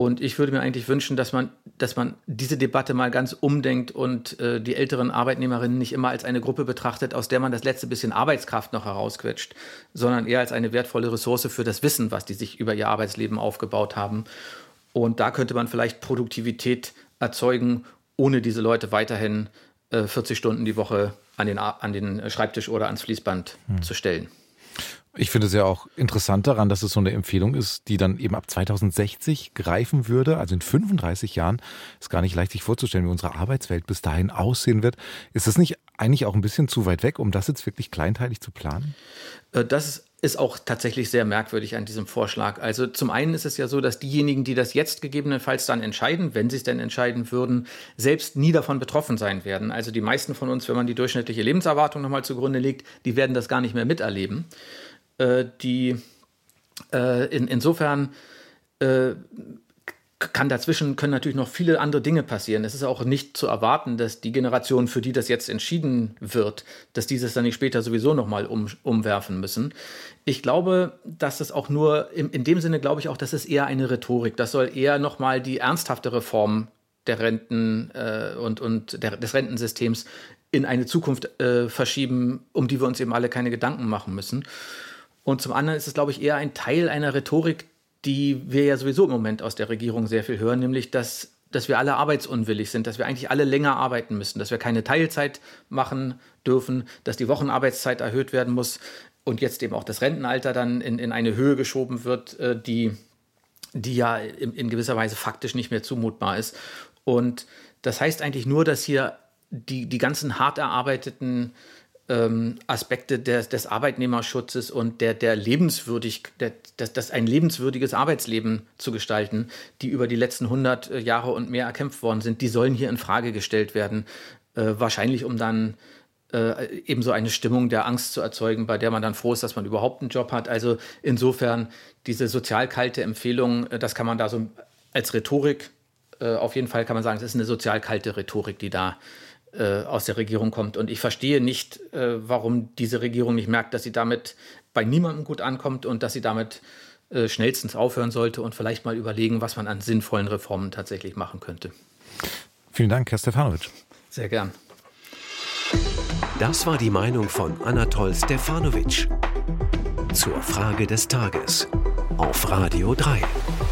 Und ich würde mir eigentlich wünschen, dass man diese Debatte mal ganz umdenkt und die älteren Arbeitnehmerinnen nicht immer als eine Gruppe betrachtet, aus der man das letzte bisschen Arbeitskraft noch herausquetscht, sondern eher als eine wertvolle Ressource für das Wissen, was die sich über ihr Arbeitsleben aufgebaut haben. Und da könnte man vielleicht Produktivität erzeugen, ohne diese Leute weiterhin 40 Stunden die Woche an den Schreibtisch oder ans Fließband zu stellen. Ich finde es ja auch interessant daran, dass es so eine Empfehlung ist, die dann eben ab 2060 greifen würde. Also in 35 Jahren ist gar nicht leicht sich vorzustellen, wie unsere Arbeitswelt bis dahin aussehen wird. Ist das nicht eigentlich auch ein bisschen zu weit weg, um das jetzt wirklich kleinteilig zu planen? Das ist auch tatsächlich sehr merkwürdig an diesem Vorschlag. Also zum einen ist es ja so, dass diejenigen, die das jetzt gegebenenfalls dann entscheiden, wenn sie es denn entscheiden würden, selbst nie davon betroffen sein werden. Also die meisten von uns, wenn man die durchschnittliche Lebenserwartung nochmal zugrunde legt, die werden das gar nicht mehr miterleben. Insofern können natürlich noch viele andere Dinge passieren. Es ist auch nicht zu erwarten, dass die Generation, für die das jetzt entschieden wird, dass dieses dann nicht später sowieso nochmal umwerfen müssen. Ich glaube, dass das auch nur, in dem Sinne glaube ich auch, das ist eher eine Rhetorik. Das soll eher nochmal die ernsthaftere Form der Renten des Rentensystems in eine Zukunft verschieben, um die wir uns eben alle keine Gedanken machen müssen. Und zum anderen ist es, glaube ich, eher ein Teil einer Rhetorik, die wir ja sowieso im Moment aus der Regierung sehr viel hören, nämlich, dass wir alle arbeitsunwillig sind, dass wir eigentlich alle länger arbeiten müssen, dass wir keine Teilzeit machen dürfen, dass die Wochenarbeitszeit erhöht werden muss und jetzt eben auch das Rentenalter dann in eine Höhe geschoben wird, die ja in gewisser Weise faktisch nicht mehr zumutbar ist. Und das heißt eigentlich nur, dass hier die ganzen hart erarbeiteten Aspekte des Arbeitnehmerschutzes und das ein lebenswürdiges Arbeitsleben zu gestalten, die über die letzten 100 Jahre und mehr erkämpft worden sind, die sollen hier in Frage gestellt werden. Wahrscheinlich, um dann eben so eine Stimmung der Angst zu erzeugen, bei der man dann froh ist, dass man überhaupt einen Job hat. Also insofern diese sozial kalte Empfehlung, das kann man da so als Rhetorik, auf jeden Fall kann man sagen, es ist eine sozial kalte Rhetorik, die da aus der Regierung kommt. Und ich verstehe nicht, warum diese Regierung nicht merkt, dass sie damit bei niemandem gut ankommt und dass sie damit schnellstens aufhören sollte und vielleicht mal überlegen, was man an sinnvollen Reformen tatsächlich machen könnte. Vielen Dank, Herr Stefanovic. Sehr gern. Das war die Meinung von Anatol Stefanovic zur Frage des Tages auf Radio 3.